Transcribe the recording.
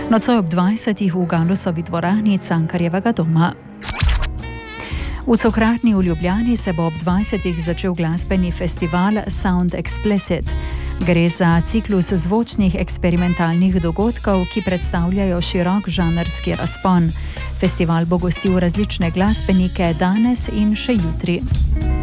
Nocoj ob 20. v Galusovi dvorani Cankarjevega doma. V Cokratni v Ljubljani se bo ob 20. začel glasbeni festival Sound Explicit. Gre za ciklus zvočnih eksperimentalnih dogodkov, ki predstavljajo širok žanrski razpon. Festival bo gostil različne glasbenike danes in še jutri.